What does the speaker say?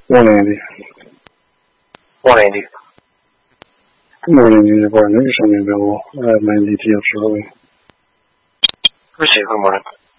180. 180. Good morning, Univar. News showing available. 90 TL Charlie. Receive, good morning.